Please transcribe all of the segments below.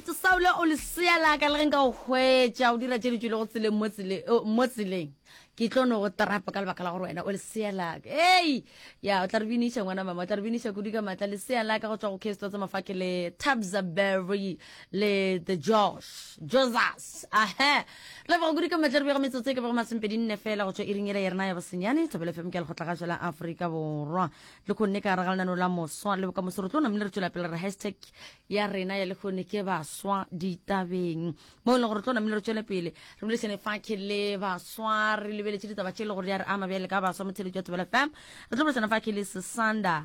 motho Saule o le seela ka le reng ka o hwetša o dira tše ditšwe le go tseleng mo tseleng ke tlo no go trapa ka lebaka la gore wena o le seela ei ya o tla re biniša ngwana mama o tla re biniša kudu ka matla le seela ka go tšwa go Case Totse Mafake le Tabza Berry le the Josas le ba go kudu ka matla re bega metsotso ke bego masempedi nne fela go tšwa iringela yerena ya basenyane Thobela FM ke le gotla ga jela Afrika Borwa le khonne ka ragalana no la moswa le ka mosoro tlo na mle re tšwela pele re hashtag ya rena ya le khone ke baswa ditabeng mo le gore tlo na mle re tšwela pele re bile sene Fake le baswa re le bele ditaba tše le gore di re ama bjale ka baswa mo tsheletšo ya Thobela FM re tlo bile sene Fake le Sisanda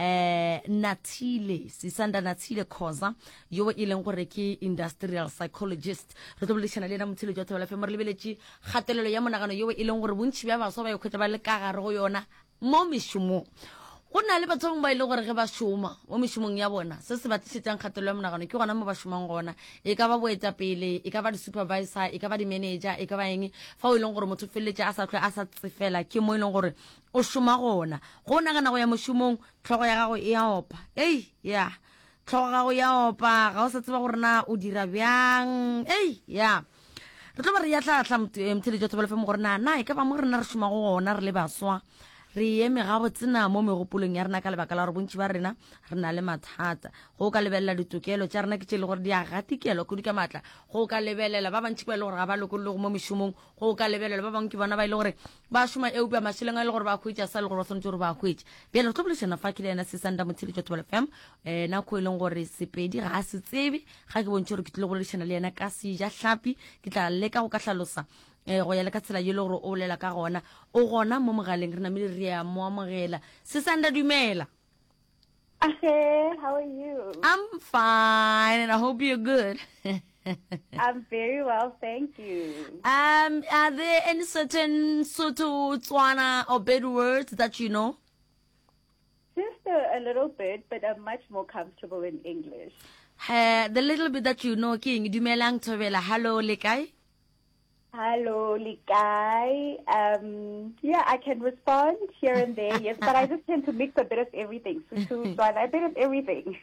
Nathile Khoza yo e leng gore ke industrial psychologist re tlo bile sene le na mo tsheletšo ya Thobela FM re lebeletše kgatelelo ya monagano yo e leng gore bontši bja baswa ba yo khwetša ba le ka gare go yona mo mešomong go na le batho ba ile gore ge ba šoma mo mešomong ya bona se se batlišetsang kgatelelo ya monagano ke gona mo ba šomang gona e ka ba boetapele e ka ba di-supervisor e ka ba di-manager e ka ba eng fa o e leng gore motho feleletše a sa tlhwe a sa tsefela ke mo e leng gore o šoma gona go nagana go ya mošomong tlhogo ya gago e a opa ya tlhogo ya gago ya opa ga o sa tseba gore na o dira bjang ya re tlo ba re ya tlatla motheletšo Thobela FM gore na e ka ba mo re na re šoma go gona re le baswa re eme ga botsena mo megopolong ya rena ka lebaka la gore bontši ba rena re na le mathata go ka lebelela ditokelo tša rena ke tše le gore di a gatikelo kudu ka matla go ka lebelela ba bantši ba ile gore ga ba lokolole mo mešomong go ka lebelela ba bangwe ke bona ba ile gore ba šoma eupša mašeleng a ile gore ba hwetša sa le gore ba tshwanetse gore ba hwetše bjale re tlo bolešana Fake le yena Sisanda motsheletšo Thobela FM nako e leng gore sepedi ga a se tsebe ga ke bontše gore ke tlile go bolešana le yena ka seja hlapi ke tla leka go ka hlalosa go ya le ka tsela ye le gore o bolela ka gona o gona mo mogaleng re namile re ya mo amogela Sisanda dumela. How are you? I'm fine and I hope you're good. I'm very well, thank you. Are there any certain Sotho, Tswana or bad words that you know? Just a little bit, but I'm much more comfortable in English. The little bit that you know, King, dumelang Thobela, hello, le kae? Hello, Likai. Yeah, I can respond here and there, yes, but I just tend to mix a bit of everything. So a bit of everything.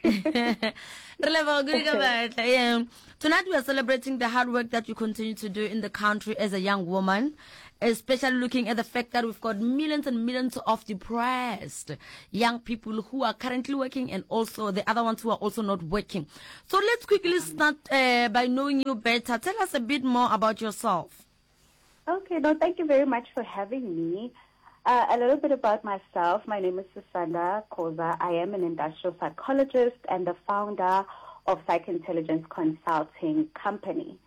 Tonight we are celebrating the hard work that you continue to do in the country as a young woman, especially looking at the fact that we've got millions and millions of depressed young people who are currently working and also the other ones who are also not working. So let's quickly start by knowing you better. Tell us a bit more about yourself. Okay, no, thank you very much for having me. A little bit about myself. My name is Sisanda Khoza. I am an industrial psychologist and the founder of Psych Intelligence Consulting Company.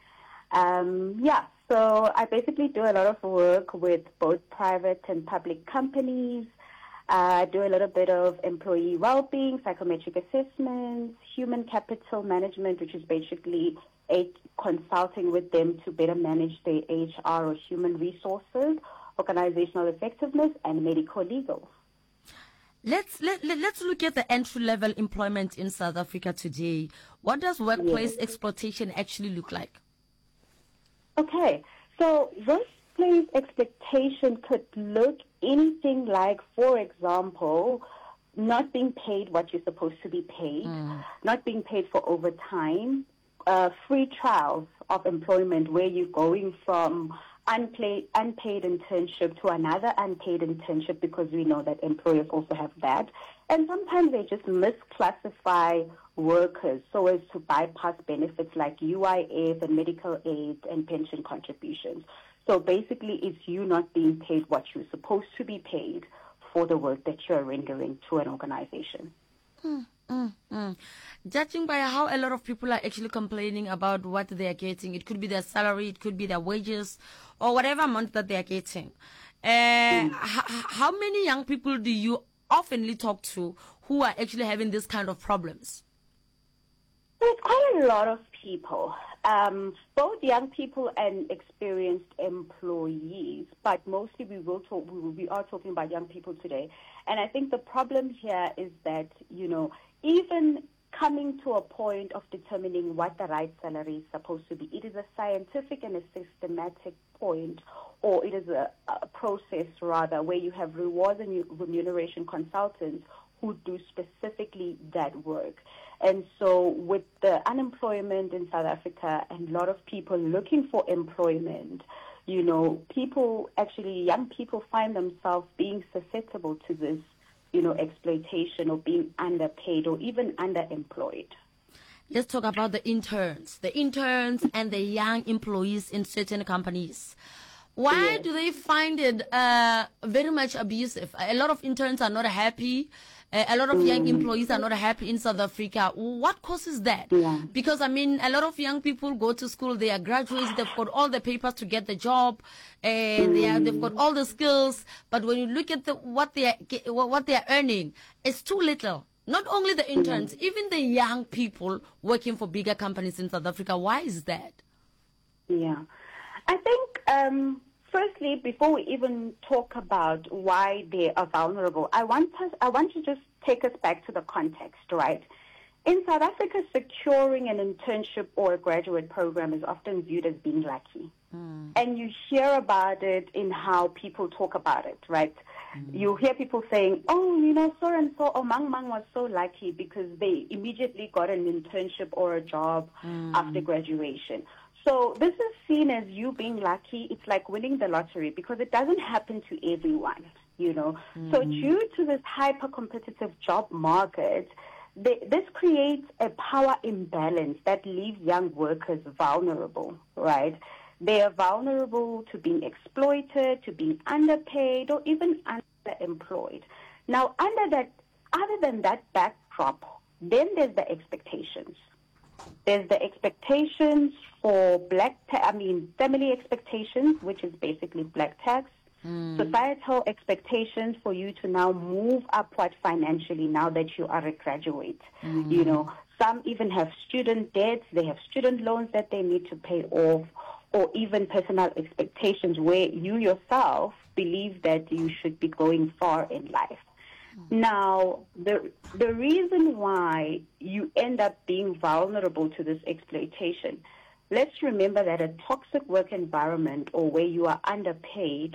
So I basically do a lot of work with both private and public companies. I do a little bit of employee well-being, psychometric assessments, human capital management, which is basically consulting with them to better manage their HR or human resources, organizational effectiveness, and medical legal. Let's look at the entry-level employment in South Africa today. What does workplace exploitation actually look like? Okay, so workplace expectation could look anything like, for example, not being paid what you're supposed to be paid, not being paid for overtime, free trials of employment where you're going from unpaid internship to another unpaid internship, because we know that employers also have that. And sometimes they just misclassify workers so as to bypass benefits like UIF and medical aid and pension contributions. So basically it's you not being paid what you're supposed to be paid for the work that you're rendering to an organization. Judging by how a lot of people are actually complaining about what they are getting, it could be their salary, it could be their wages, or whatever amount that they are getting. How many young people do you oftenly talk to who are actually having this kind of problems? There's quite a lot of people, both young people and experienced employees, but mostly we are talking about young people today. And I think the problem here is that, even coming to a point of determining what the right salary is supposed to be, it is a scientific and a systematic point, or it is a process rather, where you have rewards and remuneration consultants who do specifically that work. And so with the unemployment in South Africa and a lot of people looking for employment, you know, young people find themselves being susceptible to this, you know, exploitation or being underpaid or even underemployed. Let's talk about the interns and the young employees in certain companies. Why do they find it very much abusive? A lot of interns are not happy. A lot of young employees are not happy in South Africa. What causes that? Yeah. Because, I mean, a lot of young people go to school, they are graduates, they've got all the papers to get the job, they've got all the skills, but when you look at what they are earning, it's too little. Not only the interns, even the young people working for bigger companies in South Africa. Why is that? Yeah. I think, firstly, before we even talk about why they are vulnerable, I want to just take us back to the context, right? In South Africa, securing an internship or a graduate program is often viewed as being lucky. And you hear about it in how people talk about it, right? You hear people saying, oh, you know, so and so, or Mang was so lucky because they immediately got an internship or a job after graduation. So this is seen as you being lucky. It's like winning the lottery because it doesn't happen to everyone, you know. So due to this hyper-competitive job market, this creates a power imbalance that leaves young workers vulnerable, right? They are vulnerable to being exploited, to being underpaid, or even underemployed. Now, other than that backdrop, then there's the expectations. There's the expectations for family expectations, which is basically black tax, societal expectations for you to now move upward financially now that you are a graduate. You know, some even have student debts, they have student loans that they need to pay off, or even personal expectations where you yourself believe that you should be going far in life. Now, the reason why you end up being vulnerable to this exploitation, let's remember that a toxic work environment or where you are underpaid,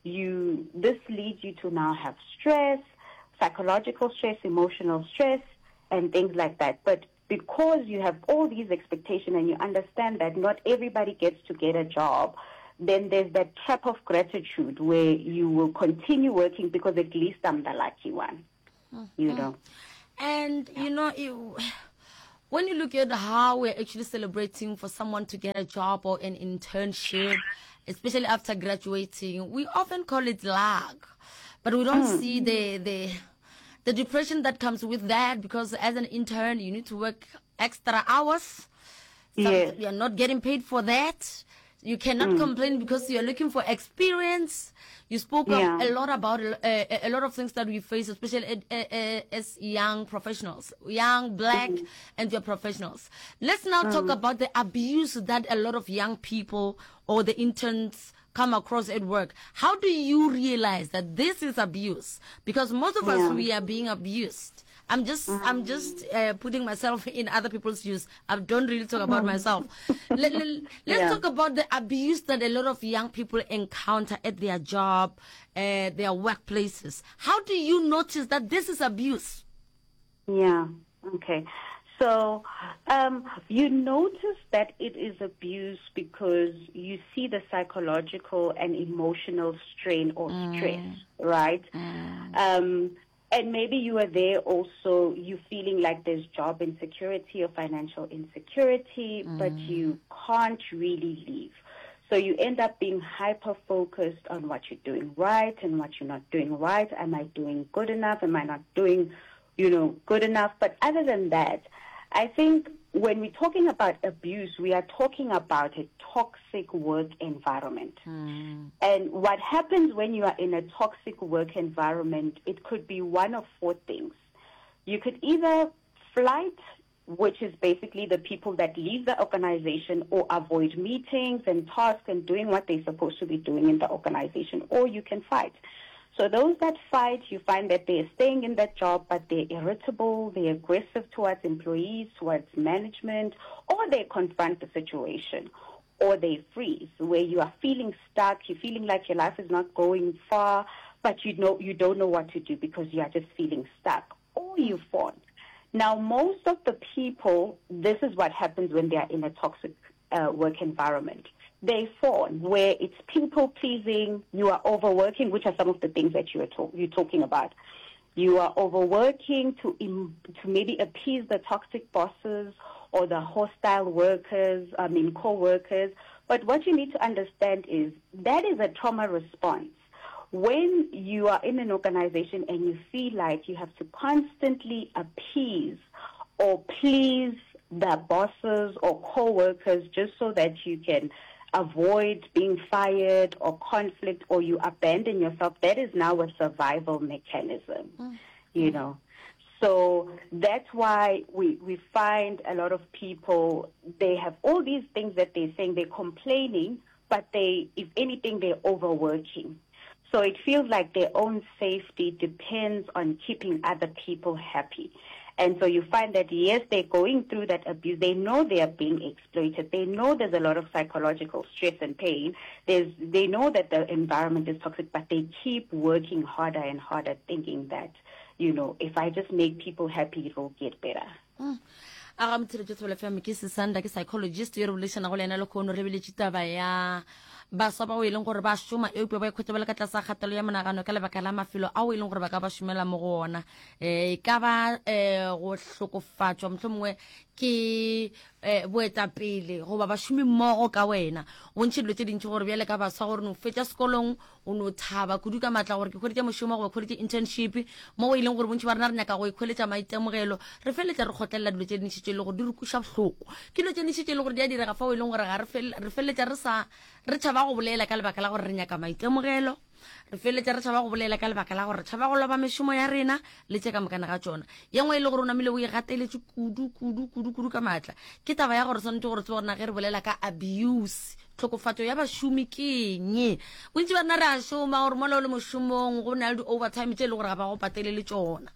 this leads you to now have stress, psychological stress, emotional stress, and things like that. But because you have all these expectations and you understand that not everybody gets to get a job, then there's that trap of gratitude where you will continue working because at least I'm the lucky one, you know. And, you know, when you look at how we're actually celebrating for someone to get a job or an internship, especially after graduating, we often call it luck, but we don't see the depression that comes with that, because as an intern, you need to work extra hours. You're not getting paid for that. You cannot complain because you're looking for experience. You spoke up a lot about a lot of things that we face, especially as young professionals, young black and your professionals. Let's now talk about the abuse that a lot of young people or the interns come across at work. How do you realize that this is abuse? Because most of us, we are being abused. I'm just putting myself in other people's shoes. I don't really talk about myself. Let's talk about the abuse that a lot of young people encounter at their job, their workplaces. How do you notice that this is abuse? Yeah. Okay. So you notice that it is abuse because you see the psychological and emotional strain or stress, right? And maybe you are there also, you feeling like there's job insecurity or financial insecurity, but you can't really leave. So you end up being hyper-focused on what you're doing right and what you're not doing right. Am I doing good enough? Am I not doing, good enough? But other than that, I think when we're talking about abuse, we are talking about a toxic work environment. And what happens when you are in a toxic work environment, it could be one of four things. You could either flight, which is basically the people that leave the organization or avoid meetings and tasks and doing what they're supposed to be doing in the organization, or you can fight. So those that fight, you find that they're staying in that job, but they're irritable, they're aggressive towards employees, towards management, or they confront the situation, or they freeze, where you are feeling stuck, you're feeling like your life is not going far, but you don't know what to do because you are just feeling stuck, or you fawn. Now, most of the people, this is what happens when they are in a toxic work environment. They fawn where it's people pleasing, you are overworking, which are some of the things that you're talking about. You are overworking to maybe appease the toxic bosses or the hostile workers, co-workers. But what you need to understand is that is a trauma response. When you are in an organization and you feel like you have to constantly appease or please the bosses or co-workers just so that you can avoid being fired or conflict, or you abandon yourself, that is now a survival mechanism, you know. So that's why we find a lot of people, they have all these things that they're saying, they're complaining, but if anything, they're overworking. So it feels like their own safety depends on keeping other people happy. And so you find that, yes, they're going through that abuse. They know they are being exploited. They know there's a lot of psychological stress and pain. They know that the environment is toxic, but they keep working harder and harder, thinking that, you know, if I just make people happy, it will get better. Psychologist ba sa ba o ileng gore ba shoma e ba ikhwetse ba le ka tlasa kgatelo ya monagano ka lebaka la mafelo a o ileng gore ba ka ba shumela mo go ona ka ba go hlokofatswa mohlomongwe ke boetapele go ba shumi mmogo ka wena o ntse dilo tse dintsi gore bjale ka ba sa gore no fetša sekolong o no thaba kudu ka matla gore ke khweditse mošomo go khweditse internship mo o ileng gore bontsi ba rena re nyaka go ikhweletša maitemogelo re feletša re khotlelela dilo tse dintsi tse le gore di re kuša bohloko ke dilo tse dintsi tse le gore di a direga fa o ileng gore ga re feletša re tšhaba go bolela ka lebaka la gore re nyaka maitemogelo re feletša re tšhaba go bolela ka lebaka la gore tšhaba go loba mešomo ya rena le tše ka mokana ga tšona ye nngwe e le gore o namile o e gateletse kudu ka maatla ke taba ya gore tshwanetse gore tse gore na ge re bolela ka abuse tlhokofatso ya bašomi ke eng bontsi ba rena re a šoma gore mola o le mošomong go na le di-overtime tše e le gore ga ba go patelele tšona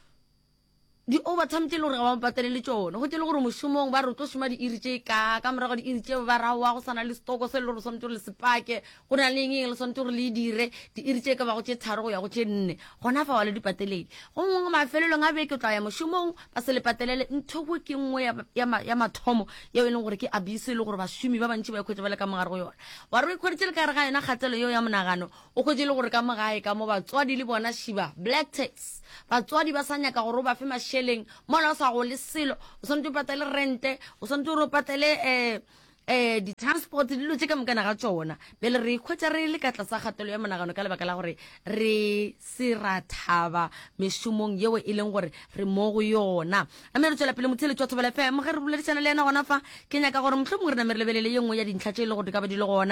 di-overtime tše le gore ga ba mo patelele tšone go tše le gore mošomong ba re o tlo šoma di-iri tše ka morago di-iri tše ba raoa go sana le stoko se le gore tshwanetse gore le sepake go na le eng le tshwanetse gore le dire di-iri tše ka bago tše tharo go ya go tše nne gona fa wa le di patelele go ngwe mafelelong a beke o tla ya mošomong ba se le patelele ntho go ke nngwe ya mathomo yeo e leng gore ke abuse le gore bašomi ba bantši ba ikhwetse ba le ka mogare go yona wa re o ikhweditše le ka re ga yona kgatlelo yeo ya monagano o khwetse le gore ka mogae ka mo batswadi le bona shiba black tax batswadi ba sa nyaka gore o ba fe masheleng mola o sa go le selo o tshwanetse o patele rente o tshwanetse gore o patele di-transport dilo tše ka mokana ga tšona bele re ikhwetša re le ka tlasa kgatelo ya monagano ka lebaka la gore re se ra thaba mešomong yeo e leng gore re mo go yona a me re tšwela pele motheletši wa Thobela FM ge re boledišana le yena gona fa ke nyaka gore mohlomongwe re na me re lebelele ye nngwe ya dintlha tše e le gore di ka ba di le gona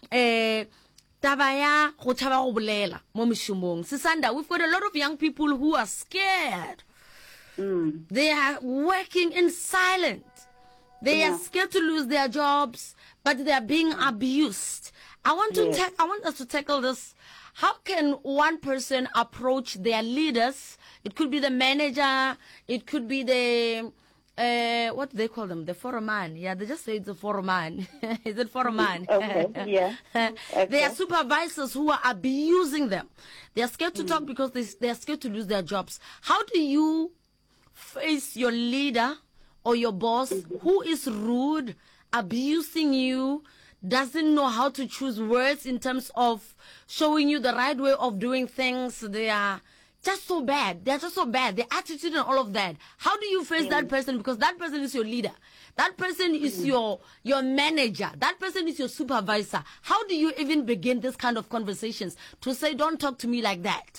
taba ya go tšhaba go bolela mo mešomong Sisanda, we've got a lot of young people who are scared. They are working in silence. They are scared to lose their jobs, but they are being abused. I want us to tackle this. How can one person approach their leaders? It could be the manager. It could be the what do they call them? The foreman. Yeah, they just say it's a foreman. Is it foreman? Okay, yeah. Okay. They are supervisors who are abusing them. They are scared to talk because they are scared to lose their jobs. How do you face your leader or your boss who is rude, abusing you, doesn't know how to choose words in terms of showing you the right way of doing things? They are just so bad. They're just so bad. The attitude and all of that. How do you face that person? Because that person is your leader. That person is your manager. That person is your supervisor. How do you even begin this kind of conversations to say, don't talk to me like that?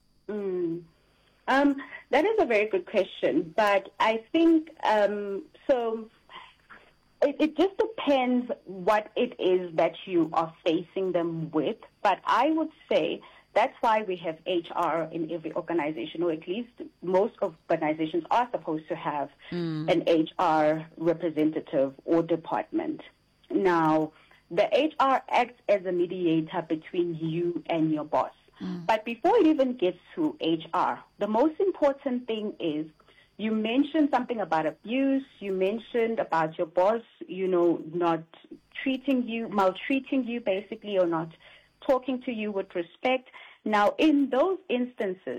That is a very good question, but I think so. It just depends what it is that you are facing them with. But I would say that's why we have HR in every organization, or at least most organizations are supposed to have an HR representative or department. Now, the HR acts as a mediator between you and your boss. But before it even gets to HR, the most important thing is you mentioned something about abuse. You mentioned about your boss, not maltreating you basically, or not talking to you with respect. Now, in those instances,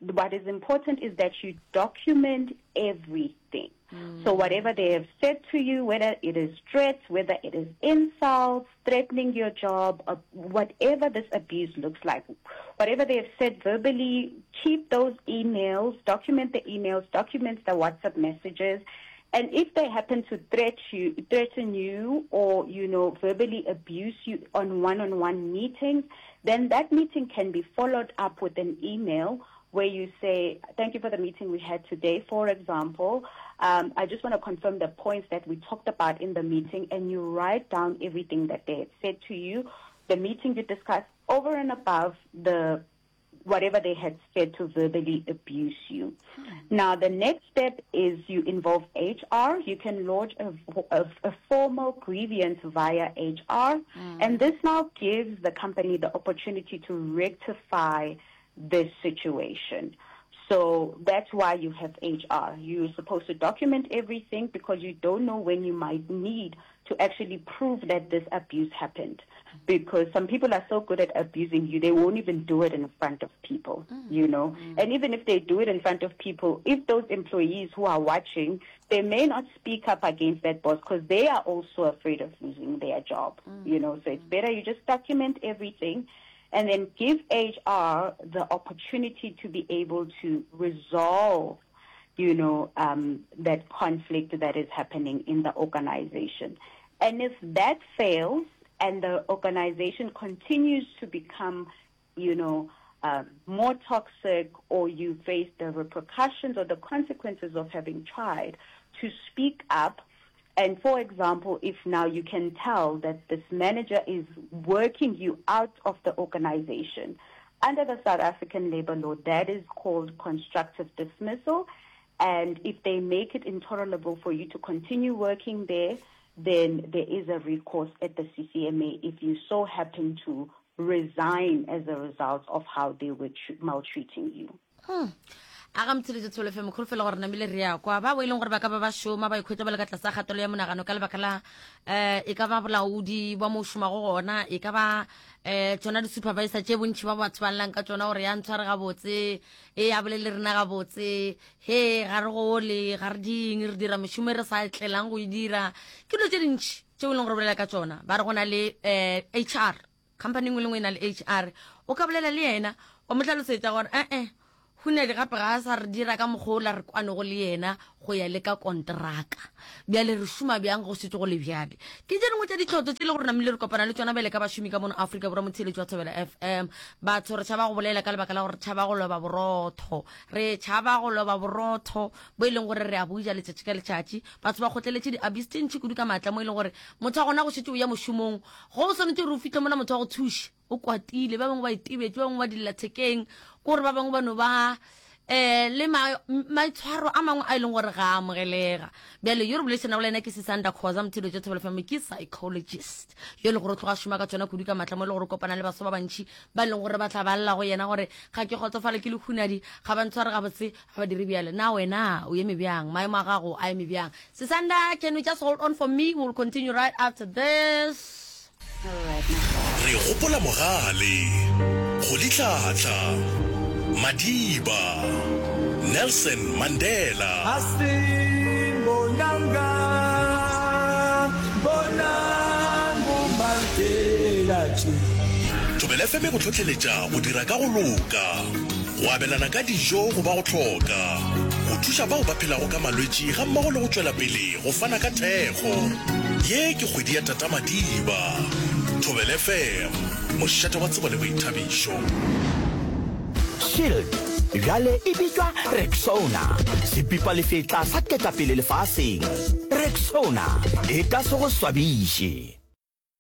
what is important is that you document everything. So whatever they have said to you, whether it is threats, whether it is insults, threatening your job, whatever this abuse looks like, whatever they have said verbally, keep those emails, document the emails, document the WhatsApp messages. And if they happen to threaten you or, verbally abuse you on one-on-one meetings, then that meeting can be followed up with an email where you say, thank you for the meeting we had today. For example, I just want to confirm the points that we talked about in the meeting, and you write down everything that they had said to you, the meeting you discussed over and above whatever they had said to verbally abuse you. Now, the next step is you involve HR. You can lodge a formal grievance via HR, and this now gives the company the opportunity to rectify this situation. So that's why you have HR. You're supposed to document everything because you don't know when you might need to actually prove that this abuse happened. Because some people are so good at abusing you, they won't even do it in front of people, And even if they do it in front of people, if those employees who are watching, they may not speak up against that boss because they are also afraid of losing their job, So it's better you just document everything and then give HR the opportunity to be able to resolve, that conflict that is happening in the organization. And if that fails and the organization continues to become, more toxic, or you face the repercussions or the consequences of having tried to speak up, and for example, if now you can tell that this manager is working you out of the organization, under the South African labor law, that is called constructive dismissal. And if they make it intolerable for you to continue working there, then there is a recourse at the CCMA if you so happen to resign as a result of how they were maltreating you. Aga mtshile tsole fe mogolo fela gore namile re ya kwa ba boeleng gore ba ka ba shoma ba ikhwetsa ba le ka tlasa kgatolo ya monagano ka lebaka la e ka ba bolaodi ba mo shoma go gona e ka ba tsona di supervisor tse bontši ba batho ba llang ka tsona gore ya ntshware ga botse e ya bolele rena ga botse he ga re go le ga re ding re dira moshumo re sa tlelang go dira ke lo tse dintši tse o leng gore bolela ka tsona ba re gona le HR company ngwe le ngwe ina le HR o ka bolela le yena o motlhalosetsa gore go ne le gape ga sa re dira ka mogola re kwane go le yena go ya le ka kontraka bjale re šoma bjang go setse go le bjale ke tse dingwe tsa ditlhotso tse le gore namile re kopana le tsona bele ka bašomi ka mono Africa borwa motsheletši wa Thobela FM batho re tšhaba go bolela ka lebaka la gore tšhaba go loba borotho re tšhaba go loba borotho bo e leng gore re a buja letšatši ka letšatši batho ba kgotleletše di-abuse tše ntši kudu ka maatla mo e leng gore motho wa gona go šetse o ya mošomong go o swanetse re o fitlhe mona motho wa go thuša o kwatile ba bangwe ba itebetse ba bangwe ba dillathekeng gore ba bangwe ba no ba le maitshwaro a mangwe a e leng gore ga amogelega bjale yo re bolešana go lena ke Sisanda Khoza motheletši wa Thobela FM ke psychologist yo le gore o tloga šoma ka tsona kudu ka maatla mo e le gore kopana le baso ba bantšhi ba leng gore ba tla balla go yena gore ga ke kgotsofale ke lekhunadi ga ba ntshware gabotse ga ba dire bjale na wena o eme bjang maemo a gago a eme bjang Sisanda, can we just hold on for me? We'll continue right after this. Re gopola mogale go ditlatla Madiba Nelson Mandela Asimbonanga bonango Mandela Thobela FM go tlhotlheletša go dira ka go loka go abelana ka dijo go ba go tlhoka go thuša bao ba phelago ka malwetši ga mmogo le go tšwela pele go fana ka thekgo ye ke kgwedi ya Tata Madiba Thobela FM mošate wa tsebo le boithabišo Shield jale e bitswa Rexona sepipa le fetla sa ketapele lefaseng Rexona e ka se go swabiše